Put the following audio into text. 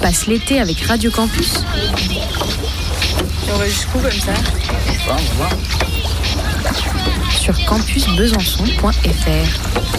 passe l'été avec Radio Campus? On va jusqu'où comme ça? On va voir. Sur campusbesançon.fr.